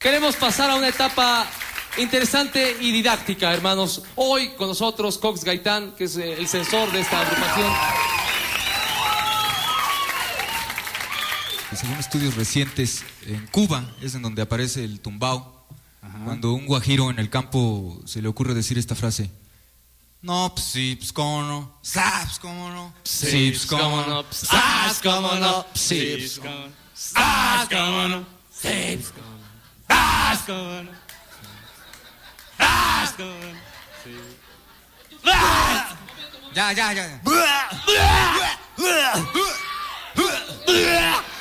Queremos pasar a una etapa interesante y didáctica, hermanos. Hoy con nosotros Cox Gaitán, que es el censor de esta agrupación. Según estudios recientes, en Cuba es en donde aparece el tumbao. Ajá. Cuando a un guajiro en el campo se le ocurre decir esta frase: no, pues sí, pues cómo no, pues cómo no, sí, pues cómo no, pues cómo no, sí, pues cómo no, cómo no, sí, pues cómo no, cómo no, Ya.